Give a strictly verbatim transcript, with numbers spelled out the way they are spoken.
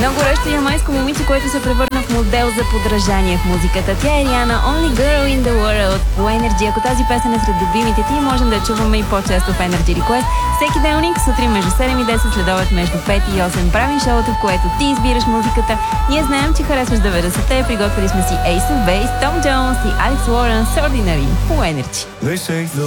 Едно горещо ямайско момиче, което се превърна в модел за подражание в музиката. Тя е Риана, Only Girl in the World по Energy. Ако тази песен е сред любимите ти, можем да я чуваме и по-често в Energy Request. Всеки делник, сутрин между седем и десет, следобед между пет и осем. Правим шоуто, в което ти избираш музиката. Ние знаем, че харесваш деветдесетте. Приготвили сме си Ace of Base, Tom Jones и Alex Warren с Ordinary по Energy.